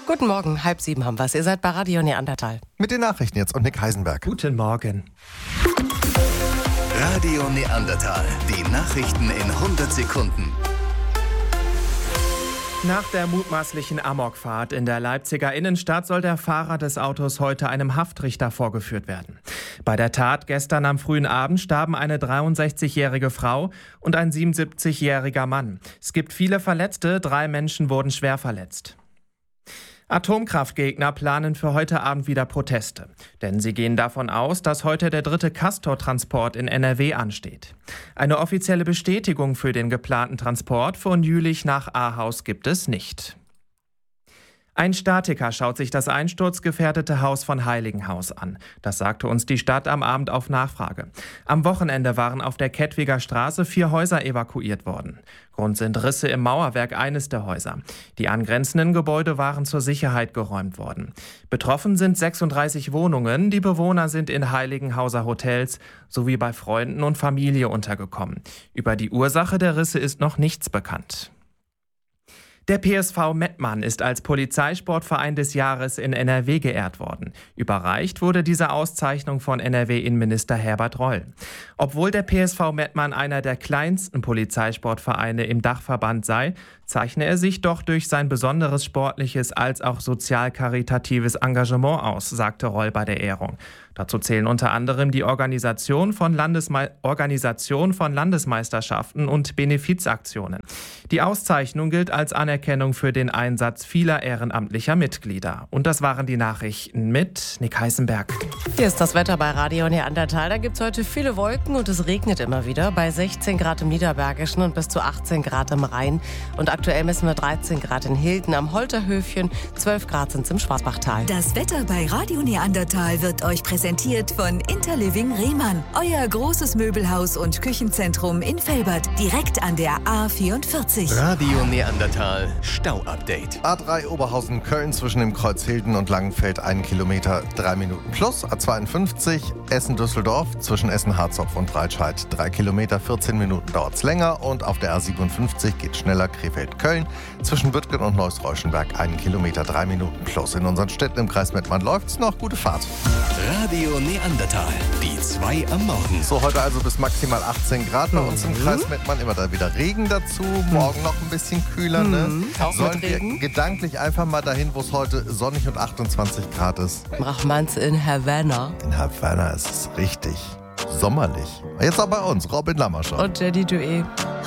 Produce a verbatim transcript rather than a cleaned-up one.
Guten Morgen, halb sieben haben wir's. Ihr seid bei Radio Neandertal. Mit den Nachrichten jetzt und Nick Heisenberg. Guten Morgen. Radio Neandertal, die Nachrichten in hundert Sekunden. Nach der mutmaßlichen Amokfahrt in der Leipziger Innenstadt soll der Fahrer des Autos heute einem Haftrichter vorgeführt werden. Bei der Tat gestern am frühen Abend starben eine dreiundsechzigjährige Frau und ein siebenundsiebzigjähriger Mann. Es gibt viele Verletzte, drei Menschen wurden schwer verletzt. Atomkraftgegner planen für heute Abend wieder Proteste. Denn sie gehen davon aus, dass heute der dritte Castor-Transport in N R W ansteht. Eine offizielle Bestätigung für den geplanten Transport von Jülich nach Ahaus gibt es nicht. Ein Statiker schaut sich das einsturzgefährdete Haus von Heiligenhaus an. Das sagte uns die Stadt am Abend auf Nachfrage. Am Wochenende waren auf der Kettwiger Straße vier Häuser evakuiert worden. Grund sind Risse im Mauerwerk eines der Häuser. Die angrenzenden Gebäude waren zur Sicherheit geräumt worden. Betroffen sind sechsunddreißig Wohnungen. Die Bewohner sind in Heiligenhauser Hotels sowie bei Freunden und Familie untergekommen. Über die Ursache der Risse ist noch nichts bekannt. Der P S V Mettmann ist als Polizeisportverein des Jahres in N R W geehrt worden. Überreicht wurde diese Auszeichnung von N R W-Innenminister Herbert Reul. Obwohl der P S V Mettmann einer der kleinsten Polizeisportvereine im Dachverband sei, zeichne er sich doch durch sein besonderes sportliches als auch sozial-karitatives Engagement aus, sagte Reul bei der Ehrung. Dazu zählen unter anderem die Organisation von, Landesme- Organisation von Landesmeisterschaften und Benefizaktionen. Die Auszeichnung gilt als Anerkennung für den Einsatz vieler ehrenamtlicher Mitglieder. Und das waren die Nachrichten mit Nick Heisenberg. Hier ist das Wetter bei Radio Neandertal. Da gibt es heute viele Wolken und es regnet immer wieder. Bei sechzehn Grad im Niederbergischen und bis zu achtzehn Grad im Rhein. Und aktuell messen wir dreizehn Grad in Hilden am Holterhöfchen, zwölf Grad sind es im Schwarzbachtal. Das Wetter bei Radio Neandertal wird euch präsentiert von Interliving Rehmann. Euer großes Möbelhaus und Küchenzentrum in Velbert, direkt an der A vierundvierzig. Radio Neandertal, Stau-Update. A drei Oberhausen-Köln zwischen dem Kreuz Hilden und Langenfeld, einen Kilometer, drei Minuten plus. A zweiundfünfzig Essen-Düsseldorf zwischen Essen-Harzopf und Breitscheid, drei Kilometer, vierzehn Minuten dauert es länger. Und auf der A siebenundfünfzig geht schneller Krefeld-Köln zwischen Büttgen und Neuss-Reuschenberg, einen Kilometer, drei Minuten plus. In unseren Städten im Kreis Mettmann läuft's noch. Gute Fahrt. Radio Neandertal, die zwei am Morgen. So, heute also bis maximal achtzehn Grad bei uns im Kreis Mettmann. Immer da wieder Regen dazu. Morgen noch ein bisschen kühler. Ne? Auch Sollen mit wir Regen? gedanklich einfach mal dahin, wo es heute sonnig und achtundzwanzig Grad ist? Ach, meinst du in Havana? In Havanna ist es richtig sommerlich. Jetzt auch bei uns, Robin Lammerscher. Und Jenny Duet.